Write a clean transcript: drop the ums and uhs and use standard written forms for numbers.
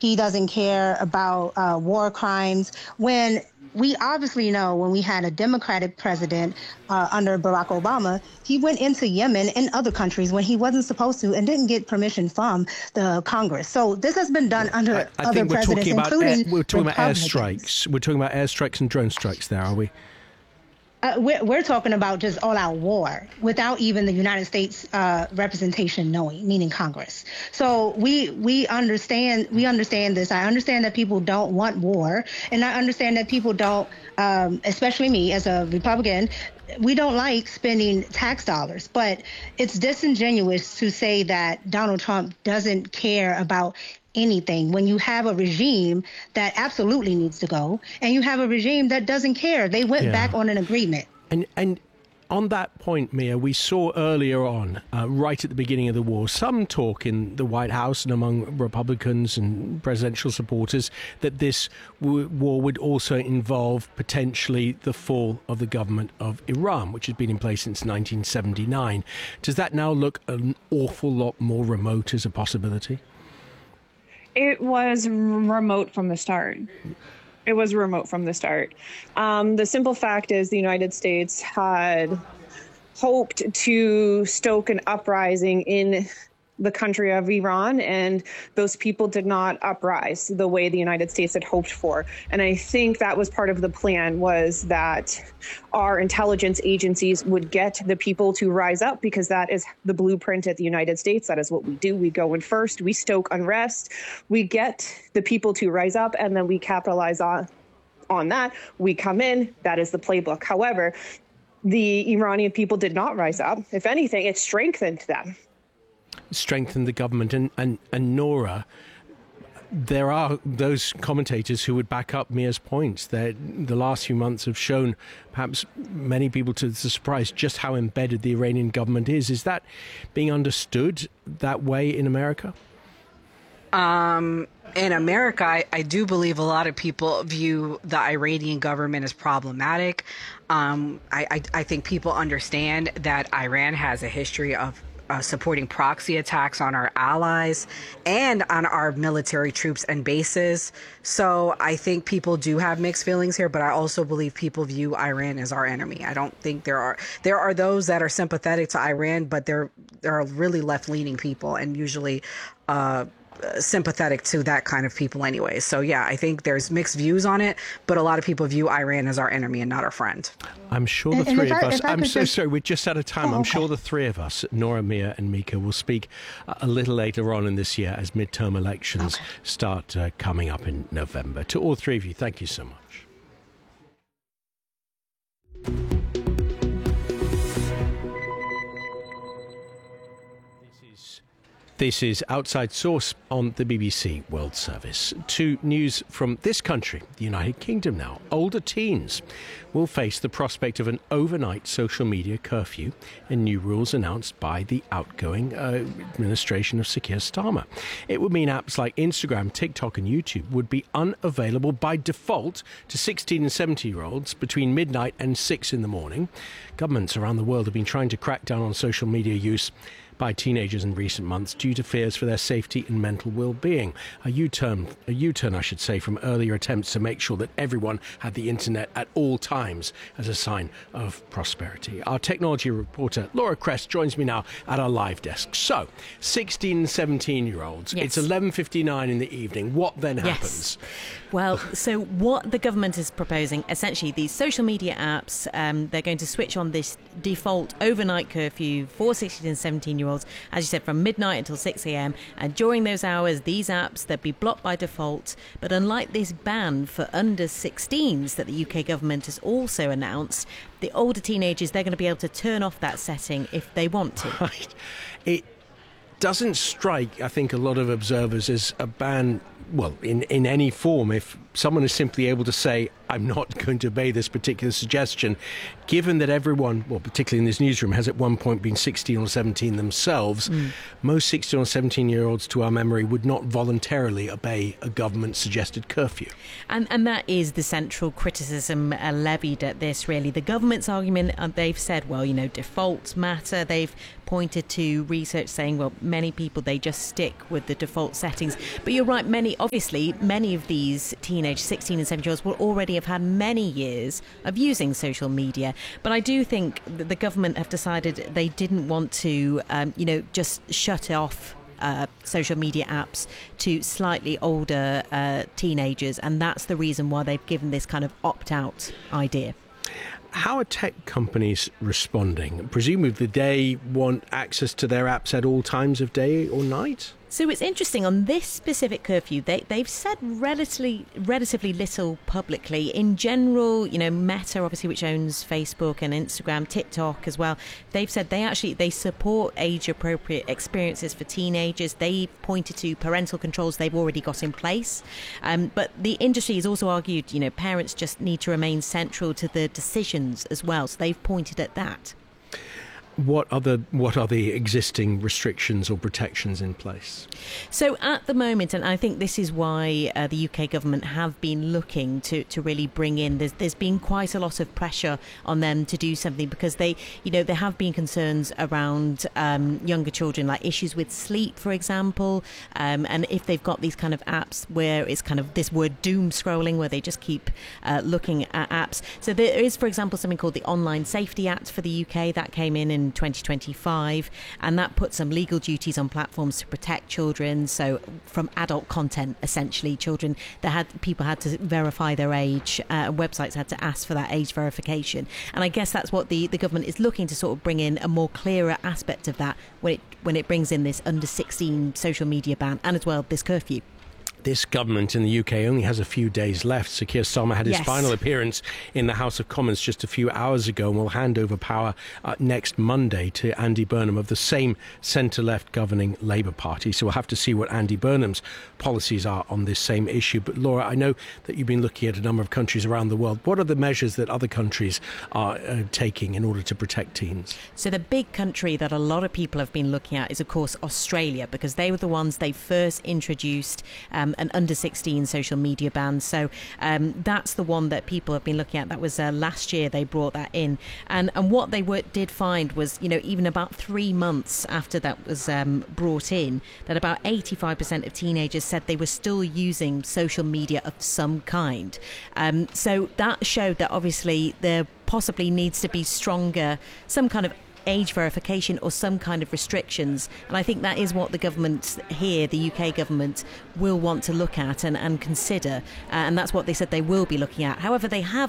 He doesn't care about war crimes. When we obviously know when we had a Democratic president under Barack Obama, he went into Yemen and other countries when he wasn't supposed to and didn't get permission from the Congress. So this has been done under other presidents, including we're talking about airstrikes. We're talking about airstrikes and drone strikes there, are we? We're talking about just all-out war without even the United States representation knowing, meaning Congress. So we understand this. I understand that people don't want war, and I understand that people don't, especially me as a Republican, we don't like spending tax dollars. But it's disingenuous to say that Donald Trump doesn't care about anything when you have a regime that absolutely needs to go and you have a regime that doesn't care. They went back on an agreement. And on that point, Mia, we saw earlier on, right at the beginning of the war, some talk in the White House and among Republicans and presidential supporters that this war would also involve potentially the fall of the government of Iran, which has been in place since 1979. Does that now look an awful lot more remote as a possibility? It was remote from the start. The simple fact is the United States had hoped to stoke an uprising in the country of Iran, and those people did not uprise the way the United States had hoped for. And I think that was part of the plan, was that our intelligence agencies would get the people to rise up, because that is the blueprint at the United States. That is what we do. We go in first, we stoke unrest, we get the people to rise up, and then we capitalize on that. We come in, that is the playbook. However, the Iranian people did not rise up. If anything, it strengthened them. Strengthen the government. And Nora, there are those commentators who would back up Mia's points that the last few months have shown perhaps many people to the surprise just how embedded the Iranian government is. Is that being understood that way in America? In America, I do believe a lot of people view the Iranian government as problematic. I think people understand that Iran has a history of supporting proxy attacks on our allies and on our military troops and bases. So I think people do have mixed feelings here, but I also believe people view Iran as our enemy. I don't think there are those that are sympathetic to Iran, but there are really left-leaning people and usually sympathetic to that kind of people anyway. So yeah, I think there's mixed views on it, but a lot of people view Iran as our enemy and not our friend. I'm sure the three of us, I'm so sorry, we're just out of time. I'm sure the three of us, Nora, Mia and Mika, will speak a little later on in this year as midterm elections start coming up in November. To all three of you, thank you so much. This is Outside Source on the BBC World Service. To news from this country, the United Kingdom now. Older teens will face the prospect of an overnight social media curfew and new rules announced by the outgoing administration of Sir Keir Starmer. It would mean apps like Instagram, TikTok and YouTube would be unavailable by default to 16 and 17-year-olds between midnight and 6 in the morning. Governments around the world have been trying to crack down on social media use by teenagers in recent months due to fears for their safety and mental well-being. A U-turn, I should say, from earlier attempts to make sure that everyone had the internet at all times as a sign of prosperity. Our technology reporter, Laura Crest, joins me now at our live desk. So, 16 and 17-year-olds, yes. It's 11:59 in the evening. What then happens? Well, so what the government is proposing, essentially these social media apps, they're going to switch on this default overnight curfew for 16 and 17-year-olds, as you said, from midnight until 6 a.m. And during those hours, these apps, they'll be blocked by default. But unlike this ban for under 16s that the UK government has also announced, the older teenagers, they're going to be able to turn off that setting if they want to. Right. It doesn't strike, I think, a lot of observers as a ban, well, in any form. If someone is simply able to say, I'm not going to obey this particular suggestion, given that everyone, well, particularly in this newsroom, has at one point been 16 or 17 themselves. Most 16 or 17-year-olds, to our memory, would not voluntarily obey a government-suggested curfew. And that is the central criticism levied at this, really. The government's argument, they've said, well, defaults matter. They've pointed to research saying, well, many people, they just stick with the default settings. But you're right, many of these teenage 16 and 17-year-olds will already have had many years of using social media. But I do think that the government have decided they didn't want to, just shut off social media apps to slightly older teenagers. And that's the reason why they've given this kind of opt-out idea. How are tech companies responding? Presumably they want access to their apps at all times of day or night? So it's interesting, on this specific curfew, they've said relatively little publicly. In general, Meta, obviously, which owns Facebook and Instagram, TikTok as well, they've said they support age-appropriate experiences for teenagers. They pointed to parental controls they've already got in place. But the industry has also argued, parents just need to remain central to the decisions as well. So they've pointed at that. What are the existing restrictions or protections in place? So at the moment, and I think this is why the UK government have been looking to really bring in, there's been quite a lot of pressure on them to do something, because there have been concerns around younger children, like issues with sleep, for example, and if they've got these kind of apps where it's kind of this word doom scrolling, where they just keep looking at apps. So there is, for example, something called the Online Safety Act for the UK that came in 2025, and that put some legal duties on platforms to protect children. So from adult content, essentially, people had to verify their age. Websites had to ask for that age verification, and I guess that's what the government is looking to sort of bring in, a more clearer aspect of that when it brings in this under 16 social media ban, and as well this curfew. This government in the UK only has a few days left. Sir Keir Starmer had his final appearance in the House of Commons just a few hours ago, and will hand over power next Monday to Andy Burnham of the same centre-left governing Labour Party. So we'll have to see what Andy Burnham's policies are on this same issue. But Laura, I know that you've been looking at a number of countries around the world. What are the measures that other countries are taking in order to protect teens? So the big country that a lot of people have been looking at is, of course, Australia, because they were the ones they first introduced an under 16 social media ban. So that's the one that people have been looking at. That was last year they brought that in. And what they did find was, even about 3 months after that was brought in, that about 85% of teenagers said they were still using social media of some kind. So that showed that obviously there possibly needs to be stronger, some kind of age verification or some kind of restrictions. And I think that is what the government here, the UK government, will want to look at and consider. And that's what they said they will be looking at. However, they have